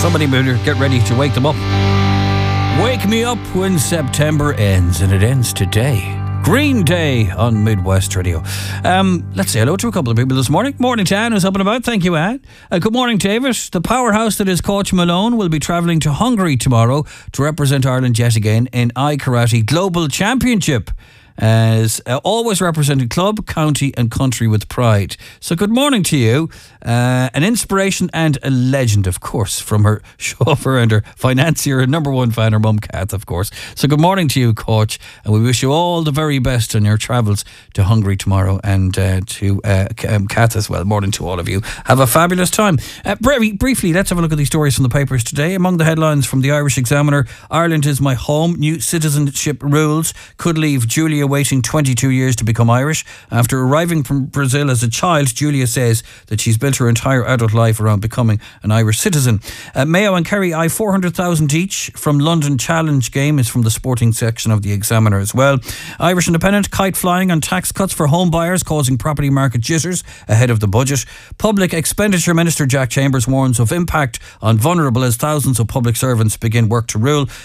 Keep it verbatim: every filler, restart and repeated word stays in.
Somebody better get ready to wake them up. Wake me up when September ends, and it ends today. Green Day on Midwest Radio. Um, let's say hello to a couple of people this morning. Morning to Anne, who's up and about. Thank you, Anne. Uh, good morning, David. The powerhouse that is Coach Malone will be travelling to Hungary tomorrow to represent Ireland yet again in I Karate Global Championship, as uh, always representing club, county and country with pride. So good morning to you. Uh, an inspiration and a legend, of course, from her chauffeur and her financier and number one fan, her mum Kath, of course. So good morning to you, Coach, and we wish you all the very best on your travels to Hungary tomorrow, and uh, to uh, um, Kath as well. Morning to all of you. Have a fabulous time. Uh, br- briefly, let's have a look at these stories from the papers today. Among the headlines from the Irish Examiner: Ireland is my home. New citizenship rules could leave Julia waiting twenty-two years to become Irish. After arriving from Brazil as a child, Julia says that she's built her entire adult life around becoming an Irish citizen. Uh, Mayo and Kerry eye four hundred thousand each from London Challenge game is from the sporting section of the Examiner as well. Irish Independent: kite flying on tax cuts for home buyers causing property market jitters ahead of the budget. Public Expenditure Minister Jack Chambers warns of impact on vulnerable as thousands of public servants begin work to rule.